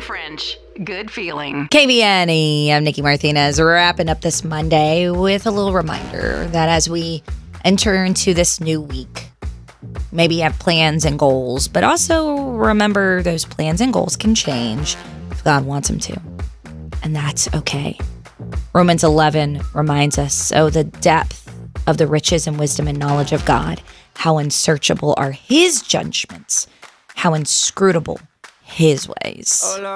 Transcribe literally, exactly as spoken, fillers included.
French. Good feeling. K V N E, I'm Nikki Martinez, wrapping up this Monday with a little reminder that as we enter into this new week, maybe you have plans and goals, but also remember those plans and goals can change if God wants them to. And that's okay. Romans eleven reminds us, oh, the depth of the riches and wisdom and knowledge of God, how unsearchable are his judgments, how inscrutable his ways.